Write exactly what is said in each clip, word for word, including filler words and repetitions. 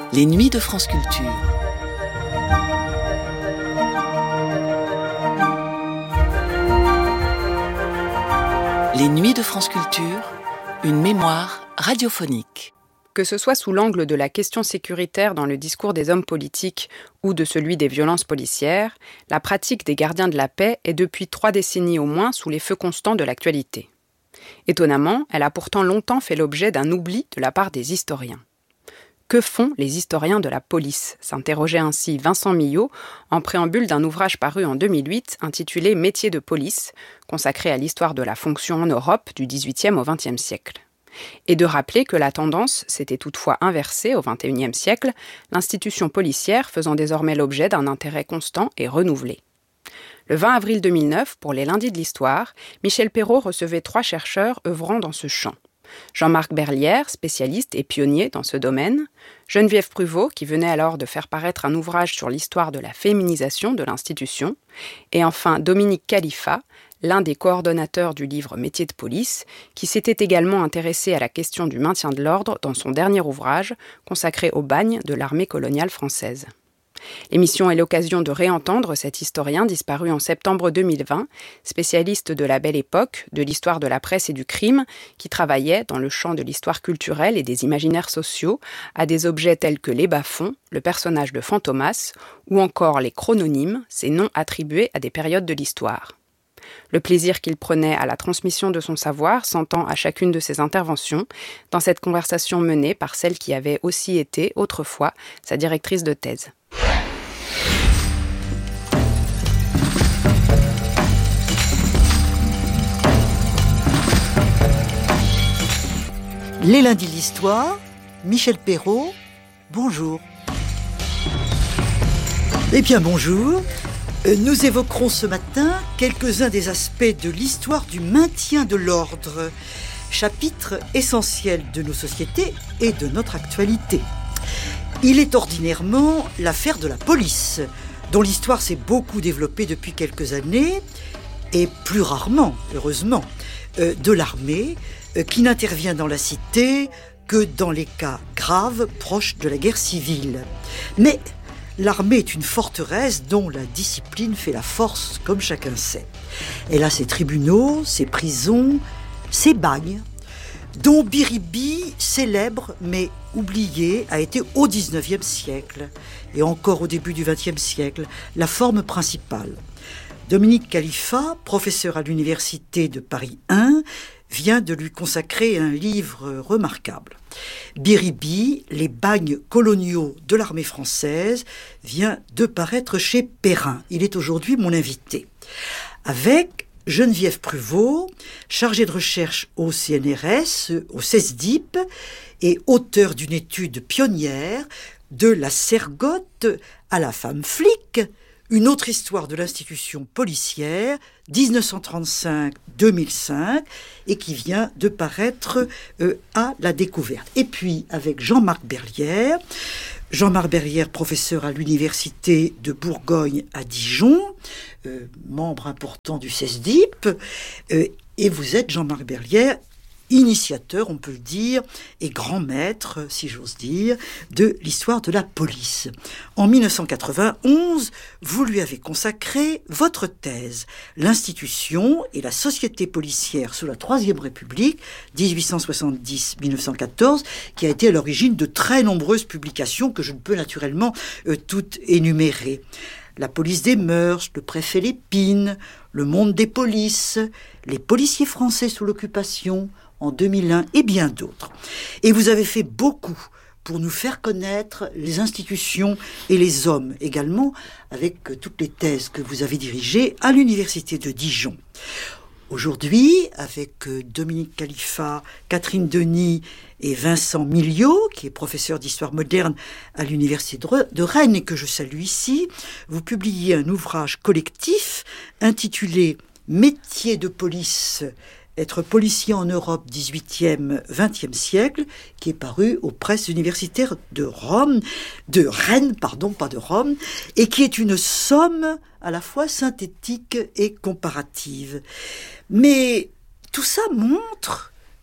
Les Nuits de France Culture. Les Nuits de France Culture, une mémoire radiophonique. Que ce soit sous l'angle de la question sécuritaire dans le discours des hommes politiques ou de celui des violences policières, la pratique des gardiens de la paix est depuis trois décennies au moins sous les feux constants de l'actualité. Étonnamment, elle a pourtant longtemps fait l'objet d'un oubli de la part des historiens. Que font les historiens de la police ? S'interrogeait ainsi Vincent Millot en préambule d'un ouvrage paru en deux mille huit intitulé « Métiers de police », consacré à l'histoire de la fonction en Europe du dix-huitième au vingtième siècle. Et de rappeler que la tendance s'était toutefois inversée au vingt et unième siècle, l'institution policière faisant désormais l'objet d'un intérêt constant et renouvelé. Le vingt avril deux mille neuf, pour les Lundis de l'Histoire, Michel Perrault recevait trois chercheurs œuvrant dans ce champ. Jean-Marc Berlière, spécialiste et pionnier dans ce domaine, Geneviève Pruvot, qui venait alors de faire paraître un ouvrage sur l'histoire de la féminisation de l'institution, et enfin Dominique Khalifa, l'un des coordonnateurs du livre Métiers de police, qui s'était également intéressé à la question du maintien de l'ordre dans son dernier ouvrage, consacré au bagne de l'armée coloniale française. L'émission est l'occasion de réentendre cet historien disparu en septembre deux mille vingt, spécialiste de la Belle Époque, de l'histoire de la presse et du crime, qui travaillait, dans le champ de l'histoire culturelle et des imaginaires sociaux, à des objets tels que les bas-fonds, le personnage de Fantomas, ou encore les chrononymes, ces noms attribués à des périodes de l'histoire. Le plaisir qu'il prenait à la transmission de son savoir s'entend à chacune de ses interventions, dans cette conversation menée par celle qui avait aussi été, autrefois, sa directrice de thèse. Les Lundis de l'Histoire, Michel Perrault, bonjour. Eh bien bonjour, nous évoquerons ce matin quelques-uns des aspects de l'histoire du maintien de l'ordre, chapitre essentiel de nos sociétés et de notre actualité. Il est ordinairement l'affaire de la police, dont l'histoire s'est beaucoup développée depuis quelques années, et plus rarement, heureusement, euh, de l'armée, euh, qui n'intervient dans la cité que dans les cas graves proches de la guerre civile. Mais l'armée est une forteresse dont la discipline fait la force, comme chacun sait. Elle a ses tribunaux, ses prisons, ses bagnes, dont Biribi, célèbre mais oublié, a été au dix-neuvième siècle et encore au début du vingtième siècle la forme principale. Dominique Khalifa, professeur à l'université de Paris un, vient de lui consacrer un livre remarquable. Biribi, les bagnes coloniaux de l'armée française, vient de paraître chez Perrin. Il est aujourd'hui mon invité. Avec Geneviève Pruvot, chargée de recherche au C N R S, au CESDIP, et auteure d'une étude pionnière de la Sergotte à la femme flic, une autre histoire de l'institution policière, dix-neuf cent trente-cinq à deux mille cinq, et qui vient de paraître euh, à la Découverte. Et puis, avec Jean-Marc Berlière, Jean-Marc Berlière, professeur à l'université de Bourgogne à Dijon, euh, membre important du CESDIP, euh, et vous êtes, Jean-Marc Berlière, initiateur, on peut le dire, et grand maître, si j'ose dire, de l'histoire de la police. En dix-neuf cent quatre-vingt-onze, vous lui avez consacré votre thèse, l'institution et la société policière sous la Troisième République, dix-huit cent soixante-dix à dix-neuf cent quatorze, qui a été à l'origine de très nombreuses publications que je ne peux naturellement euh, toutes énumérer. La police des mœurs, le préfet Lépine, le monde des polices, les policiers français sous l'occupation en deux mille un et bien d'autres. Et vous avez fait beaucoup pour nous faire connaître les institutions et les hommes également, avec toutes les thèses que vous avez dirigées à l'université de Dijon. Aujourd'hui, avec Dominique Khalifa, Catherine Denis et Vincent Millot, qui est professeur d'histoire moderne à l'université de Rennes et que je salue ici, vous publiez un ouvrage collectif intitulé « Métiers de police ». Être policier en Europe dix-huitième à vingtième siècle, qui est paru aux presses universitaires de Rome, de Rennes, pardon, pas de Rome, et qui est une somme à la fois synthétique et comparative. Mais tout ça montre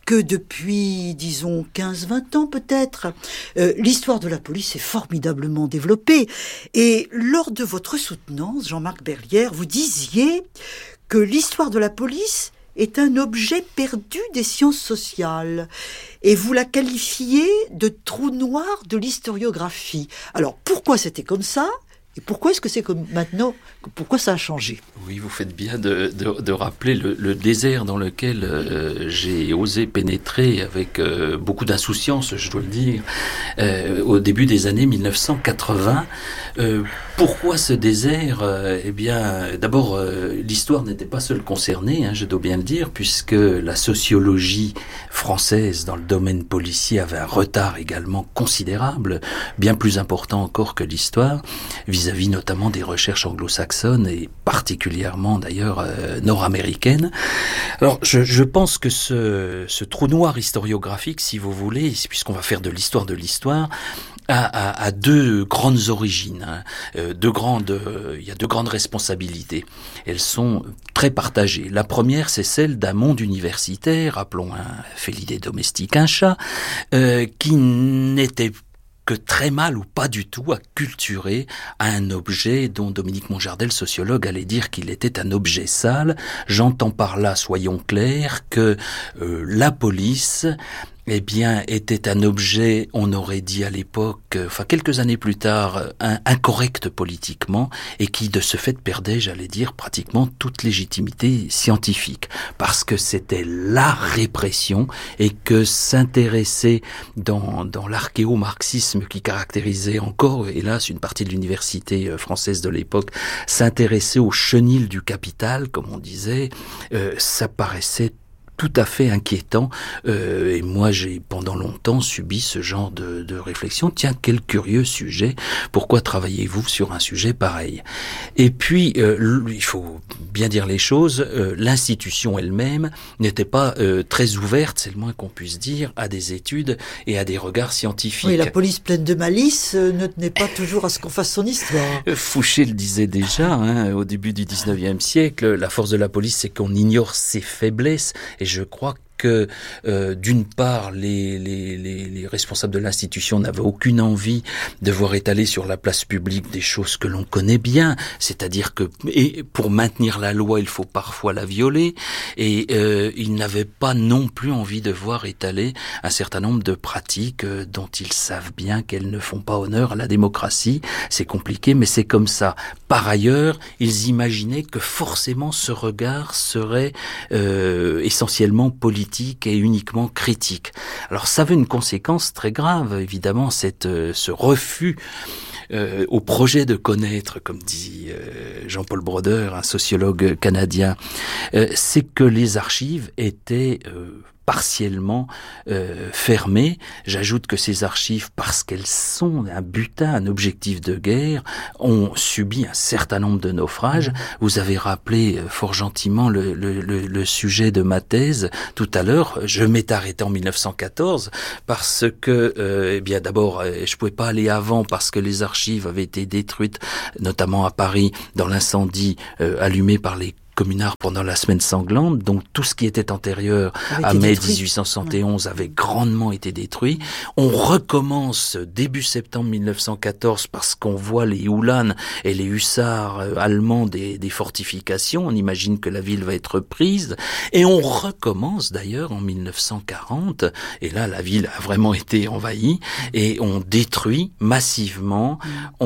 que depuis, disons, quinze vingt ans peut-être, euh, l'histoire de la police est formidablement développée. Et lors de votre soutenance, Jean-Marc Berlière, vous disiez que l'histoire de la police est un objet perdu des sciences sociales. Et vous la qualifiez de trou noir de l'historiographie. Alors, pourquoi c'était comme ça ? Et pourquoi est-ce que c'est comme maintenant ? Pourquoi ça a changé ? Oui, vous faites bien de, de, de rappeler le, le désert dans lequel euh, j'ai osé pénétrer avec euh, beaucoup d'insouciance, je dois le dire, euh, au début des années mille neuf cent quatre-vingts. Euh, pourquoi ce désert ? euh, Eh bien, d'abord, euh, l'histoire n'était pas seule concernée, hein, je dois bien le dire, puisque la sociologie française dans le domaine policier avait un retard également considérable, bien plus important encore que l'histoire, vis-à-vis notamment des recherches anglo-saxonnes et particulièrement d'ailleurs euh, nord-américaines. Alors je, je pense que ce, ce trou noir historiographique, si vous voulez, puisqu'on va faire de l'histoire de l'histoire, a, a, a deux grandes origines, hein, euh, deux grandes, euh, il y a deux grandes responsabilités. Elles sont très partagées. La première, c'est celle d'un monde universitaire, appelons un félidé domestique un chat, euh, qui n'était que très mal ou pas du tout acculturé à un objet dont Dominique Monjardel, sociologue, allait dire qu'il était un objet sale. J'entends par là, soyons clairs, que euh, la police eh bien, était un objet, on aurait dit à l'époque, enfin quelques années plus tard, un, incorrect politiquement, et qui de ce fait perdait, j'allais dire, pratiquement toute légitimité scientifique, parce que c'était la répression, et que s'intéresser dans, dans l'archéo-marxisme qui caractérisait encore, hélas, une partie de l'université française de l'époque, s'intéresser au chenil du capital, comme on disait, euh, ça paraissait tout à fait inquiétant, euh, et moi j'ai pendant longtemps subi ce genre de, de réflexion. Tiens, quel curieux sujet, pourquoi travaillez-vous sur un sujet pareil ? Et puis, euh, il faut bien dire les choses, euh, l'institution elle-même n'était pas euh, très ouverte, c'est le moins qu'on puisse dire, à des études et à des regards scientifiques. Oui, la police pleine de malice euh, ne tenait pas toujours à ce qu'on fasse son histoire. Fouché le disait déjà, hein, au début du dix-neuvième siècle, la force de la police, c'est qu'on ignore ses faiblesses, et je crois que euh, d'une part les, les, les, les responsables de l'institution n'avaient aucune envie de voir étaler sur la place publique des choses que l'on connaît bien, c'est-à-dire que et pour maintenir la loi il faut parfois la violer, et euh, ils n'avaient pas non plus envie de voir étaler un certain nombre de pratiques euh, dont ils savent bien qu'elles ne font pas honneur à la démocratie. C'est compliqué, mais c'est comme ça. Par ailleurs, ils imaginaient que forcément ce regard serait euh, essentiellement politique et uniquement critique. Alors ça avait une conséquence très grave, évidemment, cette, euh, ce refus euh, au projet de connaître, comme dit euh, Jean-Paul Brodeur, un sociologue canadien, euh, c'est que les archives étaient euh, partiellement euh, fermées. J'ajoute que ces archives, parce qu'elles sont un butin, un objectif de guerre, ont subi un certain nombre de naufrages. Vous avez rappelé euh, fort gentiment le, le, le, le sujet de ma thèse tout à l'heure. Je m'étais arrêté en mille neuf cent quatorze parce que, euh, eh bien, d'abord, euh, je pouvais pas aller avant parce que les archives avaient été détruites, notamment à Paris, dans l'incendie euh, allumé par les communards pendant la semaine sanglante, donc tout ce qui était antérieur à mai dix-huit cent soixante et onze avait grandement été détruit. On recommence début septembre mille neuf cent quatorze parce qu'on voit les Uhlans et les hussards allemands des, des fortifications, on imagine que la ville va être prise, et on recommence d'ailleurs en mille neuf cent quarante, et là la ville a vraiment été envahie, et on détruit massivement,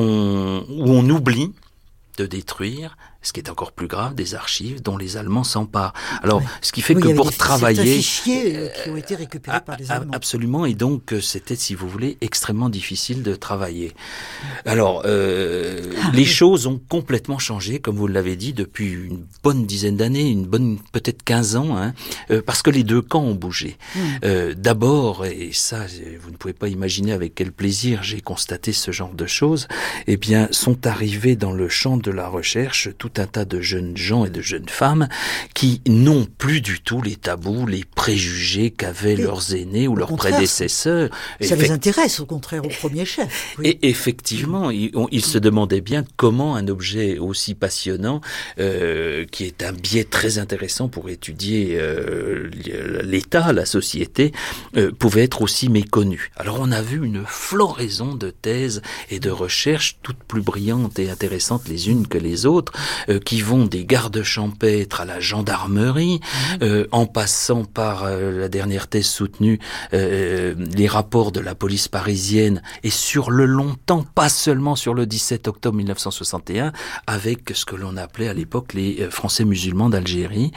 on, ou on oublie de détruire, ce qui est encore plus grave, des archives dont les Allemands s'emparent. Alors, oui. ce qui fait oui, que pour des, travailler... fichiers euh, qui ont été récupérés euh, par les Allemands. Absolument, et donc c'était, si vous voulez, extrêmement difficile de travailler. Alors, euh, ah, les oui. choses ont complètement changé, comme vous l'avez dit, depuis une bonne dizaine d'années, une bonne peut-être quinze ans, hein, euh, parce que les deux camps ont bougé. Mmh. Euh, d'abord, et ça, vous ne pouvez pas imaginer avec quel plaisir j'ai constaté ce genre de choses, eh bien, sont arrivés dans le champ de la recherche tout tout un tas de jeunes gens et de jeunes femmes qui n'ont plus du tout les tabous, les préjugés qu'avaient et leurs aînés ou leurs prédécesseurs. Ça Effect... les intéresse au contraire au premier chef. Oui. Et effectivement, ils, on, ils se demandaient bien comment un objet aussi passionnant, euh, qui est un biais très intéressant pour étudier euh, l'État, la société, euh, pouvait être aussi méconnu. Alors on a vu une floraison de thèses et de recherches, toutes plus brillantes et intéressantes les unes que les autres, euh, qui vont des gardes champêtres à la gendarmerie, mmh. euh, en passant par euh, la dernière thèse soutenue, euh, les rapports de la police parisienne, et sur le long temps, pas seulement sur le dix-sept octobre mille neuf cent soixante et un, avec ce que l'on appelait à l'époque les Français musulmans d'Algérie.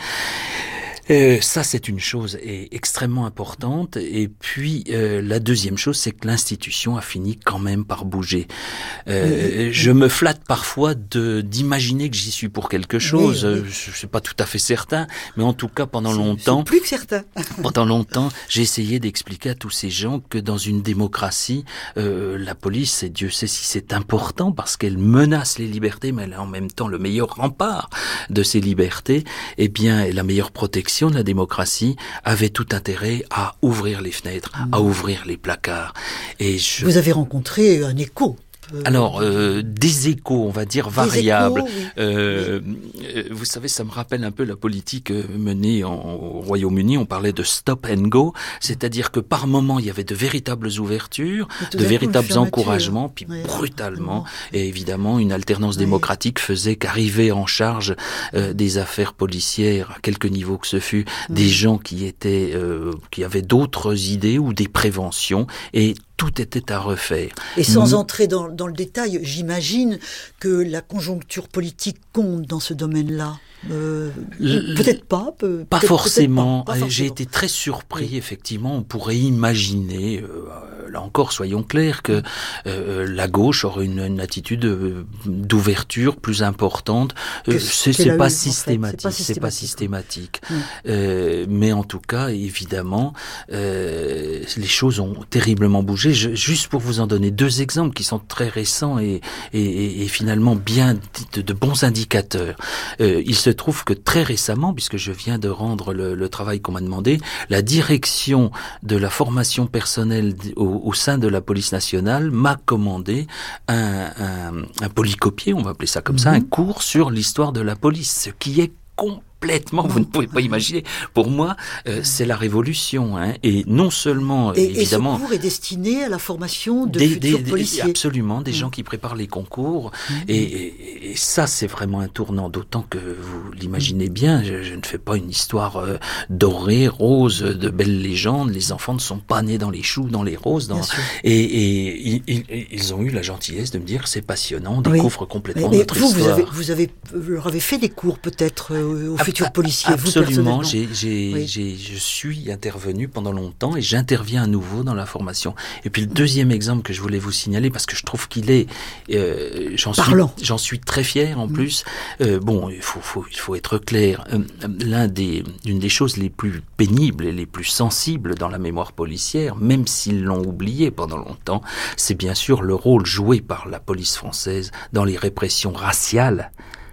Euh, ça, c'est une chose est extrêmement importante. Et puis, euh, la deuxième chose, c'est que l'institution a fini quand même par bouger. Euh, oui. Je me flatte parfois de d'imaginer que j'y suis pour quelque chose. Oui, oui. Je suis pas tout à fait certain, mais en tout cas, pendant c'est, longtemps, c'est plus que certain. pendant longtemps, j'ai essayé d'expliquer à tous ces gens que dans une démocratie, euh, la police, et Dieu sait si c'est important parce qu'elle menace les libertés, mais elle est en même temps le meilleur rempart de ces libertés. Eh bien, la meilleure protection de la démocratie avait tout intérêt à ouvrir les fenêtres, mmh. à ouvrir les placards. Et je... Vous avez rencontré un écho. Alors, euh, des échos, on va dire, variables. Échos, oui. Euh, oui. Vous savez, ça me rappelle un peu la politique menée en, au Royaume-Uni. On parlait de stop and go, c'est-à-dire que par moment, il y avait de véritables ouvertures, de véritables encouragements, puis oui. brutalement, oui. et évidemment, une alternance oui. démocratique faisait qu'arriver en charge euh, des affaires policières, à quelque niveau que ce fût, oui. des gens qui étaient, euh, qui avaient d'autres idées ou des préventions, et tout était à refaire. Et sans mmh. entrer dans, dans le détail, j'imagine que la conjoncture politique compte dans ce domaine-là. Euh, le, peut-être pas. Peut, pas, peut-être, forcément. peut-être pas, pas forcément. J'ai été très surpris, oui. effectivement. On pourrait imaginer, euh, là encore, soyons clairs, que euh, la gauche aurait une, une attitude d'ouverture plus importante. Euh, c'est, c'est, pas eu, systématique, en fait. c'est pas systématique. C'est pas systématique. Mmh. Euh, mais en tout cas, évidemment, euh, les choses ont terriblement bougé. Je, juste pour vous en donner deux exemples qui sont très récents et, et, et, et finalement bien de, de bons indicateurs. Euh, il se trouve que très récemment, puisque je viens de rendre le, le travail qu'on m'a demandé, la direction de la formation personnelle au, au sein de la police nationale m'a commandé un, un, un polycopier, on va appeler ça comme mmh. ça, un cours sur l'histoire de la police, ce qui est complètement Complètement, vous ne pouvez pas imaginer. Pour moi, euh, c'est la révolution, hein. Et non seulement, et, évidemment... Et ce cours est destiné à la formation de des, futurs des, policiers. Absolument, des mmh. gens qui préparent les concours. Mmh. Et, et, et ça, c'est vraiment un tournant, d'autant que vous l'imaginez bien, je, je ne fais pas une histoire euh, dorée, rose, de belles légendes. Les enfants ne sont pas nés dans les choux, dans les roses. Dans... Et, et ils, ils ont eu la gentillesse de me dire, c'est passionnant, on découvre oui. complètement mais, notre mais vous, histoire. Vous avez, vous avez, vous leur avez fait des cours, peut-être, euh, au futur policier, absolument, vous j'ai, j'ai, oui. j'ai, je suis intervenu pendant longtemps et j'interviens à nouveau dans la formation. Et puis le deuxième exemple que je voulais vous signaler, parce que je trouve qu'il est, euh, j'en suis, j'en suis très fier en mmh. plus. Euh, bon, il faut, faut, il faut être clair. Euh, l'un des, une des choses les plus pénibles et les plus sensibles dans la mémoire policière, même s'ils l'ont oublié pendant longtemps, c'est bien sûr le rôle joué par la police française dans les répressions raciales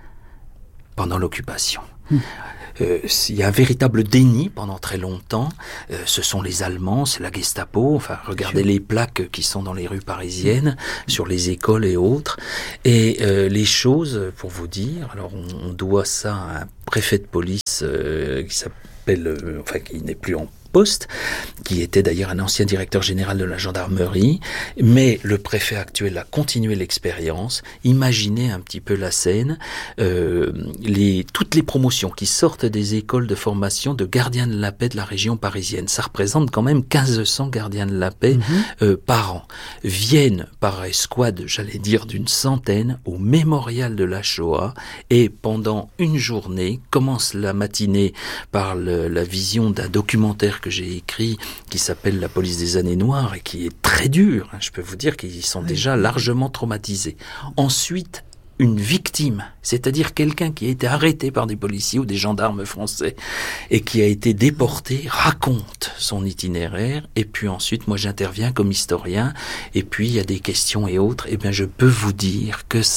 pendant l'occupation. Mmh. Euh, il y a un véritable déni pendant très longtemps. Euh, ce sont les Allemands, c'est la Gestapo. Enfin, regardez les plaques qui sont dans les rues parisiennes, mmh. sur les écoles et autres. Et euh, les choses, pour vous dire, alors on, on doit ça à un préfet de police euh, qui s'appelle, euh, enfin qui n'est plus en poste, qui était d'ailleurs un ancien directeur général de la gendarmerie, mais le préfet actuel a continué l'expérience. Imaginez un petit peu la scène, euh, les, toutes les promotions qui sortent des écoles de formation de gardiens de la paix de la région parisienne, ça représente quand même quinze cents gardiens de la paix mmh. euh, par an, viennent par escouade, j'allais dire d'une centaine, au mémorial de la Shoah, et pendant une journée, commence la matinée par le, la vision d'un documentaire que j'ai écrit, qui s'appelle La police des années noires, et qui est très dur. Je peux vous dire qu'ils sont déjà largement traumatisés. Ensuite, une victime, c'est-à-dire quelqu'un qui a été arrêté par des policiers ou des gendarmes français et qui a été déporté, raconte son itinéraire, et puis ensuite, moi j'interviens comme historien, et puis il y a des questions et autres, et bien je peux vous dire que ça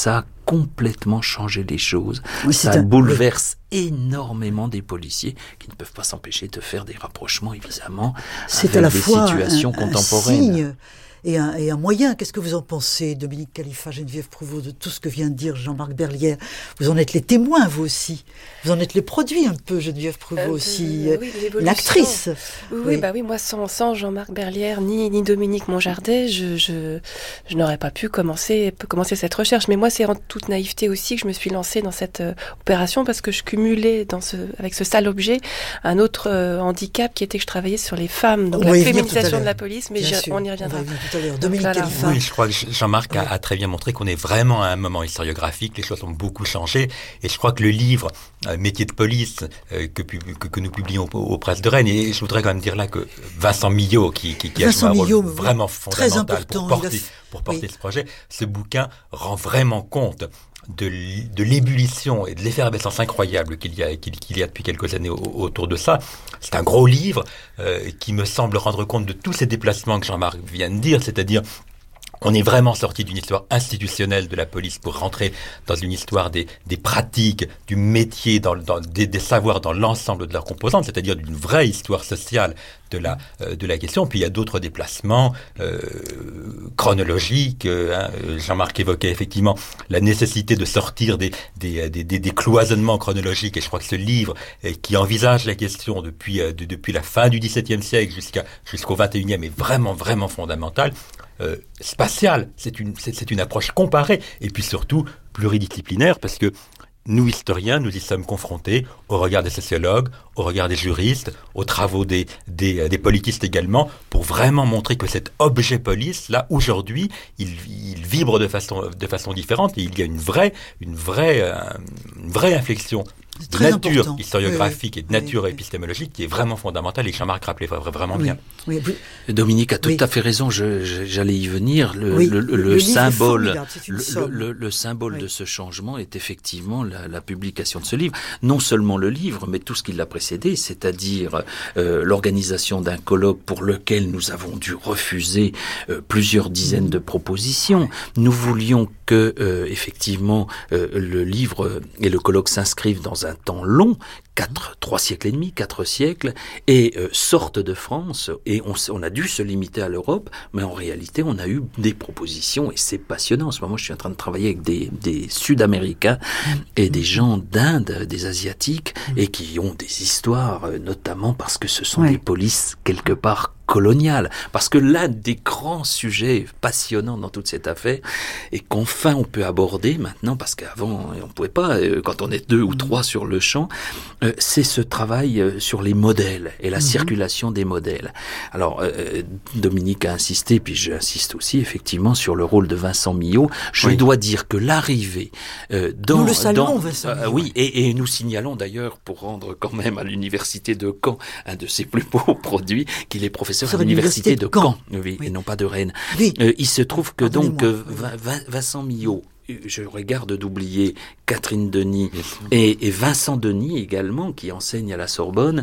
complètement changé les choses. Oui, ça un... bouleverse oui. énormément des policiers qui ne peuvent pas s'empêcher de faire des rapprochements, évidemment, c'est avec à la des fois situations un, contemporaines. Un signe et, un, et un moyen. Qu'est-ce que vous en pensez, Dominique Khalifa, Geneviève Prouvost, de tout ce que vient de dire Jean-Marc Berlière? Vous en êtes les témoins, vous aussi. Vous en êtes les produits un peu, Geneviève Prouvost, euh, aussi, euh, oui, l'actrice. Oui, oui, bah oui, moi, sans, sans Jean-Marc Berlière ni, ni Dominique Monjardet, je, je, je n'aurais pas pu commencer, commencer cette recherche. Mais moi, c'est en toute naïveté aussi que je me suis lancée dans cette euh, opération parce que je cumulais dans ce, avec ce sale objet un autre euh, handicap qui était que je travaillais sur les femmes, donc on la féminisation de la police, mais on y reviendra. On va Dominique voilà. Khalifa. Oui, je crois que Jean-Marc oui. a, a très bien montré qu'on est vraiment à un moment historiographique, les choses ont beaucoup changé, et je crois que le livre euh, Métier de police euh, que, que, que nous publions aux, aux presses de Rennes, et je voudrais quand même dire là que Vincent Millot, qui, qui, qui a joué un rôle Millot, vraiment fondamental pour porter, pour porter oui. ce projet, ce bouquin rend vraiment compte de, de l'ébullition et de l'effervescence incroyable qu'il y a, qu'il, qu'il y a depuis quelques années au, autour de ça. C'est un gros livre euh, qui me semble rendre compte de tous ces déplacements que Jean-Marc vient de dire, c'est-à-dire on est vraiment sorti d'une histoire institutionnelle de la police pour rentrer dans une histoire des, des pratiques, du métier, dans, dans, des, des savoirs dans l'ensemble de leurs composantes, c'est-à-dire d'une vraie histoire sociale de la, euh, de la question. Puis il y a d'autres déplacements euh, chronologiques. Euh, hein. Jean-Marc évoquait effectivement la nécessité de sortir des, des, des, des, des cloisonnements chronologiques. Et je crois que ce livre euh, qui envisage la question depuis, euh, de, depuis la fin du dix-septième siècle jusqu'à, jusqu'au vingt et unième est vraiment, vraiment fondamental. Euh, spatiale, c'est une, c'est, c'est une approche comparée et puis surtout pluridisciplinaire parce que nous, historiens, nous y sommes confrontés au regard des sociologues, au regard des juristes, aux travaux des, des, des politistes également, pour vraiment montrer que cet objet police, là, aujourd'hui, il, il vibre de façon, de façon différente et il y a une vraie, une vraie, euh, une vraie inflexion de nature important. historiographique oui, oui. et de nature oui, épistémologique qui est vraiment fondamentale et que Jean-Marc rappelait vraiment oui, bien. Oui, oui. Dominique a tout oui. à fait raison, je, je, j'allais y venir. Le, oui, le, le, le, le symbole, le, le, le symbole oui. de ce changement est effectivement la, la publication de ce livre. Non seulement le livre, mais tout ce qui l'a précédé, c'est-à-dire euh, l'organisation d'un colloque pour lequel nous avons dû refuser euh, plusieurs dizaines mmh. de propositions. Nous voulions que, euh, effectivement, euh, le livre et le colloque s'inscrivent dans un temps long, quatre, trois siècles et demi, quatre siècles, et euh, sortent de France, et on, on a dû se limiter à l'Europe, mais en réalité, on a eu des propositions, et c'est passionnant. En ce moment, je suis en train de travailler avec des, des Sud-Américains et des gens d'Inde, des Asiatiques, et qui ont des histoires, notamment parce que ce sont ouais. des polices, quelque part, coloniale, parce que l'un des grands sujets passionnants dans toute cette affaire et qu'enfin on peut aborder maintenant, parce qu'avant on pouvait pas, quand on est deux ou trois sur le champ, euh, c'est ce travail sur les modèles et la mmh. circulation des modèles. Alors euh, Dominique a insisté, puis j'insiste aussi effectivement sur le rôle de Vincent Millot. Je oui. dois dire que l'arrivée euh, dans... Nous le saluons, dans, Vincent euh, Oui, et, et nous signalons d'ailleurs, pour rendre quand même à l'université de Caen un de ses plus beaux produits, qu'il est professeur à l'université de Caen, Caen oui, oui. et non pas de Rennes. Oui. Euh, il se trouve que donc euh, oui. Vincent Millot, je regarde d'oublier Catherine Denis et, et Vincent Denis également, qui enseigne à la Sorbonne,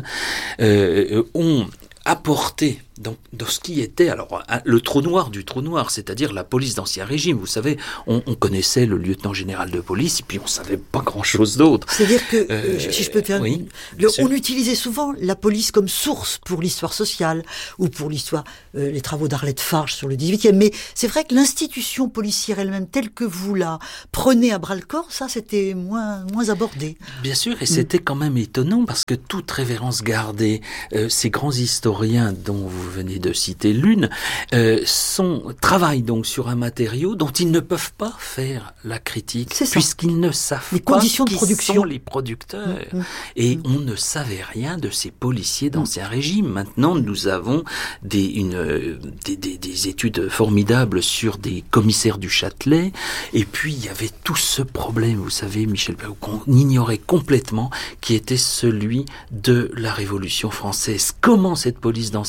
euh, ont apporté dans, dans ce qui était alors un, le trou noir du trou noir, c'est-à-dire la police d'Ancien Régime. Vous savez, on, on connaissait le lieutenant général de police, et puis on savait pas grand-chose d'autre. C'est-à-dire que, euh, si je peux te faire, oui, le, on utilisait souvent la police comme source pour l'histoire sociale ou pour l'histoire, euh, les travaux d'Arlette Farge sur le dix-huitième. Mais c'est vrai que l'institution policière elle-même, telle que vous la prenez à bras-le-corps, ça c'était moins moins abordé. Bien sûr, et c'était quand même étonnant parce que toute révérence gardée, euh, ces grands historiens dont vous venez de citer l'une, euh, sont, travaillent donc sur un matériau dont ils ne peuvent pas faire la critique, puisqu'ils ne savent les pas conditions de qui production. sont les producteurs. Mmh, mmh, et mmh. on ne savait rien de ces policiers d'Ancien mmh. Régime. Maintenant, nous avons des, une, euh, des, des, des études formidables sur des commissaires du Châtelet, et puis il y avait tout ce problème, vous savez, Michel Perrault, qu'on ignorait complètement, qui était celui de la Révolution française. Comment cette police d'Ancien Régime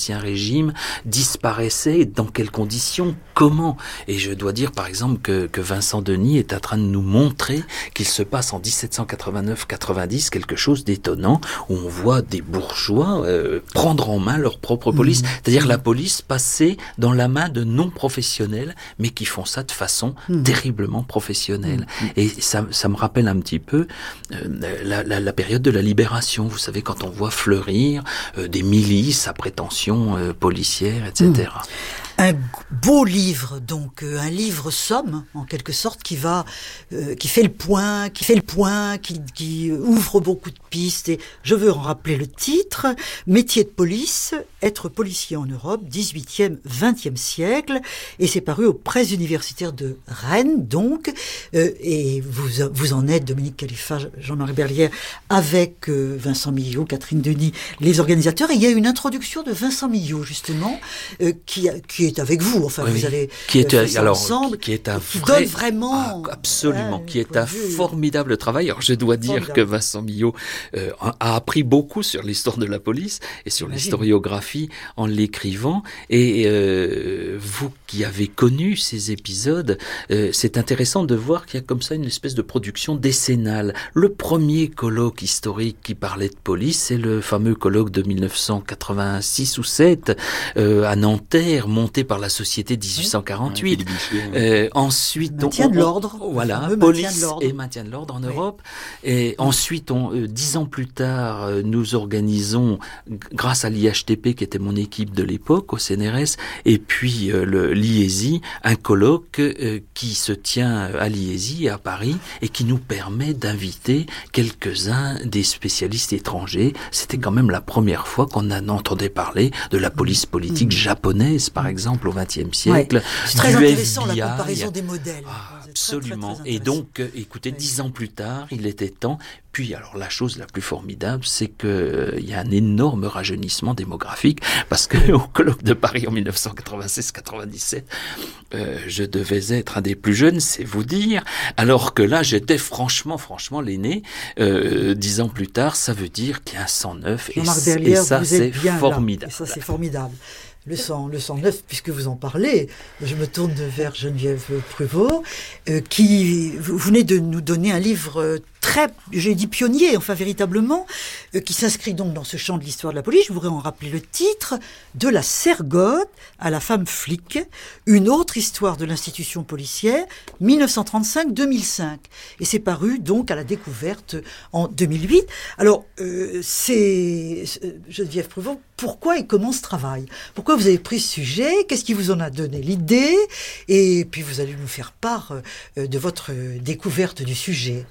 régime disparaissaient, dans quelles conditions, comment. Et je dois dire par exemple que, que Vincent Denis est en train de nous montrer qu'il se passe en dix-sept cent quatre-vingt-neuf quatre-vingt-dix quelque chose d'étonnant, où on voit des bourgeois euh, prendre en main leur propre police, mmh. c'est-à-dire la police passer dans la main de non-professionnels, mais qui font ça de façon mmh. terriblement professionnelle. Mmh. Et ça, ça me rappelle un petit peu euh, la, la, la période de la libération, vous savez, quand on voit fleurir euh, des milices à prétention euh, policière, et cetera. Mmh. Un beau livre, donc euh, un livre somme en quelque sorte qui va, euh, qui fait le point, qui fait le point, qui, qui ouvre beaucoup de pistes. Et je veux en rappeler le titre: Métier de police, être policier en Europe, dix-huitième, vingtième siècle. Et c'est paru aux presses universitaires de Rennes, donc. Euh, et vous, vous en êtes, Dominique Khalifa, Jean-Marie Berlière, avec euh, Vincent Millot, Catherine Denis, les organisateurs. Et il y a une introduction de Vincent Millot, justement, euh, qui, qui est avec vous, enfin oui, vous allez qui est euh, un, alors ensemble, qui est un qui vrai, donne vraiment ah, absolument, hein, qui est un formidable travail. Alors je dois dire formidable. que Vincent Millot euh, a appris beaucoup sur l'histoire de la police et sur Imagine. l'historiographie en l'écrivant. Et euh, vous qui avez connu ces épisodes, euh, c'est intéressant de voir qu'il y a comme ça une espèce de production décennale. Le premier colloque historique qui parlait de police, c'est le fameux colloque de dix-neuf cent quatre-vingt-six ou sept euh, à Nanterre, monté par la Société dix-huit cent quarante-huit. Oui. Euh, ensuite, maintien on, de l'ordre. On, voilà, police et maintien de l'ordre en oui. Europe. Et oui. ensuite, on, euh, dix ans plus tard, euh, nous organisons, g- grâce à l'I H T P, qui était mon équipe de l'époque, au C N R S, et puis euh, le, l'I E S I, un colloque euh, qui se tient à l'I E S I, à Paris, et qui nous permet d'inviter quelques-uns des spécialistes étrangers. C'était quand même la première fois qu'on en entendait parler de la police politique mmh. japonaise, par exemple, au vingtième siècle. Ouais. C'est très du intéressant, F B I. La comparaison des modèles. Ah, absolument. Très, très, très et donc, euh, écoutez, oui. dix ans plus tard, il était temps. Puis, alors, la chose la plus formidable, c'est que euh, il y a un énorme rajeunissement démographique, parce que au colloque de Paris en dix-neuf cent quatre-vingt-seize quatre-vingt-dix-sept, euh, je devais être un des plus jeunes, c'est vous dire, alors que là, j'étais franchement, franchement l'aîné. Euh, dix ans plus tard, ça veut dire qu'il y a un cent neuf, et, et ça, c'est formidable. Et ça, c'est formidable. Le cent, le cent neuf, puisque vous en parlez, je me tourne vers Geneviève Pruvot, euh, qui, vous venez de nous donner un livre très, j'ai dit pionnier, enfin véritablement, euh, qui s'inscrit donc dans ce champ de l'histoire de la police. Je voudrais en rappeler le titre: De la Sergotte à la femme flic, une autre histoire de l'institution policière, dix-neuf cent trente-cinq deux mille cinq. Et c'est paru donc à la Découverte en deux mille huit. Alors, euh, c'est, Geneviève Pruvot, pourquoi et comment ce travail? Pourquoi vous avez pris ce sujet? Qu'est-ce qui vous en a donné l'idée? Et puis vous allez nous faire part euh, de votre découverte du sujet.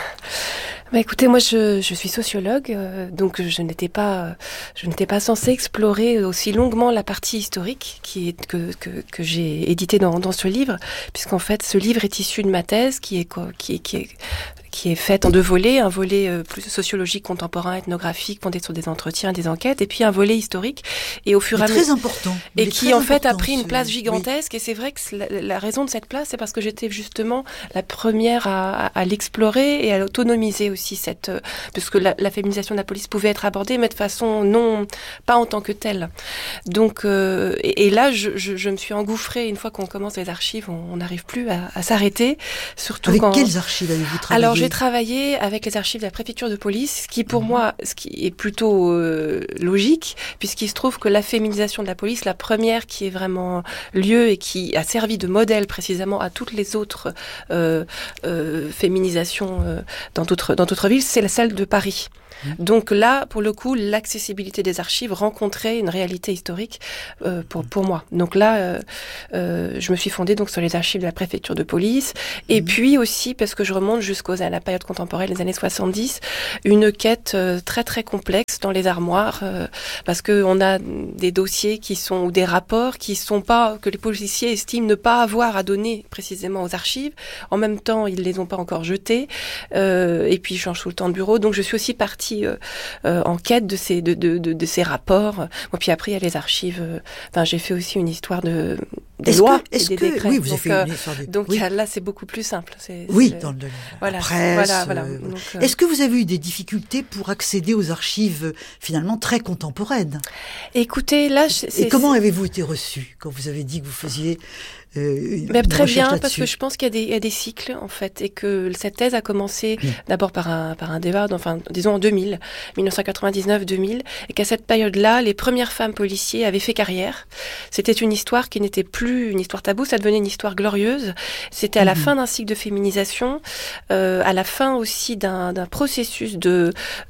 Bah écoutez, moi je, je suis sociologue, euh, donc je n'étais pas, je n'étais pas censée explorer aussi longuement la partie historique qui est que que, que j'ai édité dans dans ce livre, puisqu'en fait ce livre est issu de ma thèse qui est qui est qui est qui est faite en deux volets, un volet euh, plus sociologique, contemporain, ethnographique, fondé sur des entretiens, des enquêtes, et puis un volet historique. Et au fur et à mesure, très important. Et qui en fait a pris une place ce... gigantesque. Oui. Et c'est vrai que c'est la, la raison de cette place, c'est parce que j'étais justement la première à, à, à l'explorer et à l'autonomiser aussi cette, euh, parce que la, la féminisation de la police pouvait être abordée, mais de façon non, pas en tant que telle. Donc, euh, et, et là, je, je, je me suis engouffrée. Une fois qu'on commence les archives, on n'arrive plus à, à s'arrêter. Surtout avec quand... quelles archives avez-vous travaillé? Alors, j'ai travaillé avec les archives de la préfecture de police, ce qui pour mmh. moi, ce qui est plutôt euh, logique, puisqu'il se trouve que la féminisation de la police, la première qui est vraiment lieu et qui a servi de modèle précisément à toutes les autres euh, euh, féminisations euh, dans d'autres dans d'autres villes, c'est la celle de Paris. Donc là, pour le coup, l'accessibilité des archives rencontrait une réalité historique euh, pour pour moi. Donc là, euh, euh, je me suis fondée donc sur les archives de la préfecture de police, et mmh. puis aussi parce que je remonte jusqu'aux à la période contemporaine, les années soixante-dix, une quête euh, très très complexe dans les armoires, euh, parce que on a des dossiers qui sont ou des rapports qui sont pas que les policiers estiment ne pas avoir à donner précisément aux archives. En même temps, ils les ont pas encore jetés, euh, et puis ils changent tout le temps de bureau. Donc je suis aussi partie Euh, euh, en quête de ces de de de, de ces rapports. Bon, puis après il y a les archives. Euh, enfin, j'ai fait aussi une histoire de des est-ce lois que, est-ce et des que, décrets. oui, vous avez donc, fait euh, une histoire de... donc oui. là, c'est beaucoup plus simple. C'est, oui, c'est... dans le, voilà, la presse. Voilà, voilà. Euh, donc, euh... Est-ce que vous avez eu des difficultés pour accéder aux archives finalement très contemporaines? Écoutez, là, c'est, et comment c'est... avez-vous été reçu quand vous avez dit que vous faisiez euh, une, ben, une très bien, là-dessus? parce que je pense qu'il y a des, il y a des cycles en fait, et que cette thèse a commencé mmh. d'abord par un par un débat, enfin disons en deux mille, dix-neuf cent quatre-vingt-dix-neuf deux mille, et qu'à cette période-là, les premières femmes policiers avaient fait carrière. C'était une histoire qui n'était plus une histoire taboue, ça devenait une histoire glorieuse. C'était à mmh. la fin d'un cycle de féminisation, euh, à la fin aussi d'un d'un processus de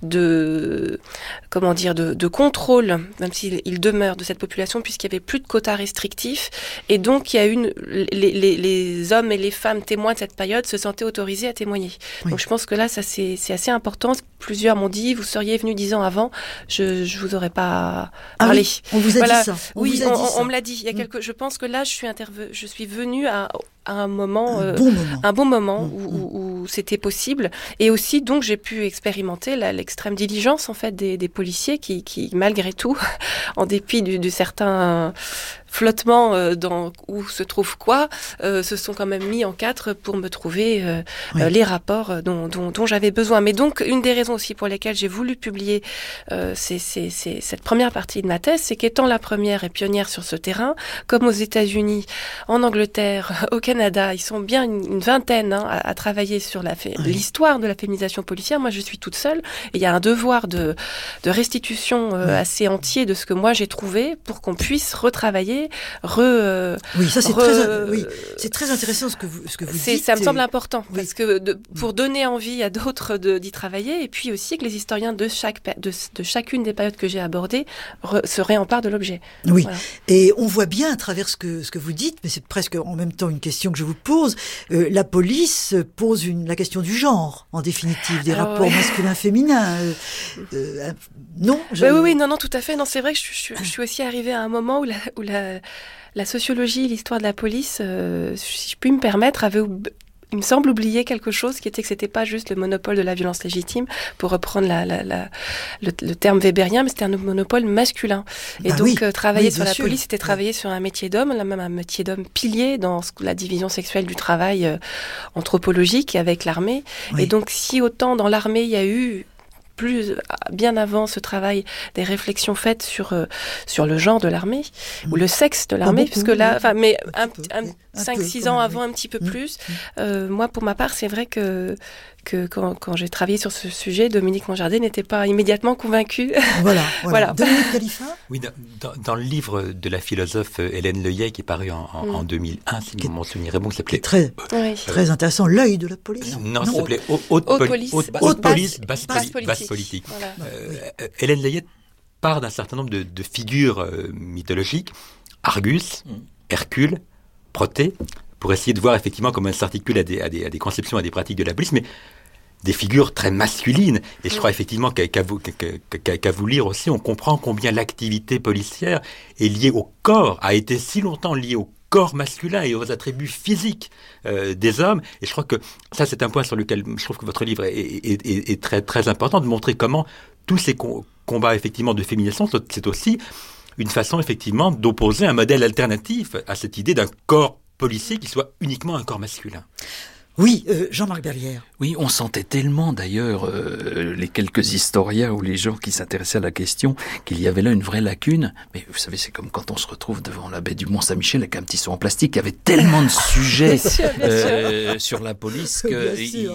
de comment dire de, de contrôle, même s'il il demeure, de cette population, puisqu'il y avait plus de quotas restrictifs, et donc il y a une Les, les, les hommes et les femmes témoins de cette période se sentaient autorisés à témoigner. Oui. Donc je pense que là, ça c'est, c'est assez important. Plusieurs m'ont dit, vous seriez venu dix ans avant, je je vous aurais pas ah parlé. Oui, on vous a voilà. dit ça. On oui, vous a on, dit ça. on me l'a dit. Il y a quelque, je pense que là, je suis interve... je suis venue à à un moment, un, euh, bon moment. un bon moment mmh, où, mmh. où, où c'était possible, et aussi donc j'ai pu expérimenter la, l'extrême diligence en fait des, des policiers qui, qui malgré tout, en dépit du, du certain flottement euh, dans où se trouve quoi, euh, se sont quand même mis en quatre pour me trouver euh, oui. euh, les rapports dont, dont, dont j'avais besoin. Mais donc une des raisons aussi pour lesquelles j'ai voulu publier euh, c'est, c'est, c'est cette première partie de ma thèse, c'est qu'étant la première et pionnière sur ce terrain, comme aux États-Unis, en Angleterre, au Canada, ils sont bien une, une vingtaine hein, à, à travailler sur la fé- oui. l'histoire de la féminisation policière. Moi, je suis toute seule. Et il y a un devoir de, de restitution euh, oui. assez entier de ce que moi j'ai trouvé pour qu'on puisse retravailler, re. Euh, oui, ça c'est re, très, oui, c'est très intéressant ce que vous, ce que vous c'est, dites. Ça me semble important oui. parce que de, pour donner envie à d'autres de, d'y travailler, et puis aussi que les historiens de chaque de, de chacune des périodes que j'ai abordées re, se réemparent de l'objet. Oui, voilà. Et on voit bien à travers ce que ce que vous dites, mais c'est presque en même temps une question que je vous pose. Euh, la police pose une, la question du genre, en définitive, des Alors, rapports ouais. masculins-féminins. Euh, euh, non je... oui, oui, oui, non, non, tout à fait. Non, c'est vrai que je, je, je suis aussi arrivée à un moment où la, où la, la sociologie, l'histoire de la police, euh, si je puis me permettre, avait il me semble oublier quelque chose, qui était que c'était pas juste le monopole de la violence légitime, pour reprendre la, la, la, le, le terme weberien, mais c'était un monopole masculin. Et bah donc oui, euh, travailler oui, sur la sûr. police, c'était travailler oui. sur un métier d'homme, là même un métier d'homme pilier dans la division sexuelle du travail euh, anthropologique avec l'armée. Oui. Et donc si autant dans l'armée il y a eu plus bien avant ce travail, des réflexions faites sur euh, sur le genre de l'armée mmh. ou le sexe de l'armée, puisque là, enfin, mais un, un, un, cinq six ans avant, oui. un petit peu mmh. plus. Euh, moi, pour ma part, c'est vrai que que quand, quand j'ai travaillé sur ce sujet, Dominique Monjardé n'était pas immédiatement convaincu. Voilà. voilà. voilà. Dominique Khalifa. Oui, dans, dans, dans le livre de la philosophe Hélène Leuillet qui est paru en, en, mmh. en deux mille un, si mon souvenir est bon, qui s'appelait très oui. très intéressant, l'œil de la police. Non, non ça s'appelait Haute, haute, haute police, haute, haute, haute police, basse, basse, basse politique. politique. Voilà. Euh, oui. Hélène Leuillet part d'un certain nombre de, de figures euh, mythologiques, Argus, mmh. Hercule, Protée, pour essayer de voir effectivement comment elle s'articule à des, à, des, à des conceptions, à des pratiques de la police, mais des figures très masculines. Et je mmh. crois effectivement qu'à, qu'à, vous, qu'à, qu'à vous lire aussi, on comprend combien l'activité policière est liée au corps, a été si longtemps liée au corps masculin et aux attributs physiques euh, des hommes. Et je crois que ça, c'est un point sur lequel je trouve que votre livre est, est, est, est très, très important, de montrer comment tous ces com- combats effectivement de féminisation, c'est aussi une façon effectivement d'opposer un modèle alternatif à cette idée d'un corps policier qui soit uniquement un corps masculin. Oui, euh, Jean-Marc Berlière. Oui, on sentait tellement d'ailleurs, euh, les quelques historiens ou les gens qui s'intéressaient à la question, qu'il y avait là une vraie lacune. Mais vous savez, c'est comme quand on se retrouve devant la baie du Mont-Saint-Michel avec un petit seau en plastique. Il y avait tellement de sujets bien sûr, bien euh, sûr. sur la police que il,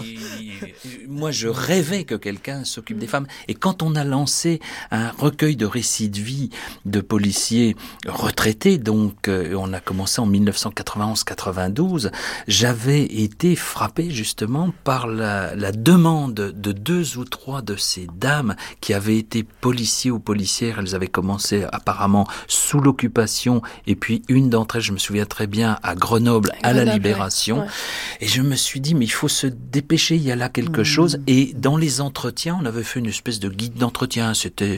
il, moi je rêvais que quelqu'un s'occupe mmh. des femmes. Et quand on a lancé un recueil de récits de vie de policiers retraités, donc euh, on a commencé en dix-neuf cent quatre-vingt-onze quatre-vingt-douze, j'avais été frappé justement par la, la demande de deux ou trois de ces dames qui avaient été policiers ou policières. Elles avaient commencé apparemment sous l'occupation, et puis une d'entre elles, je me souviens très bien, à Grenoble, à la Libération. Ouais. Et je me suis dit, mais il faut se dépêcher, il y a là quelque mmh. chose. Et dans les entretiens, on avait fait une espèce de guide d'entretien. C'était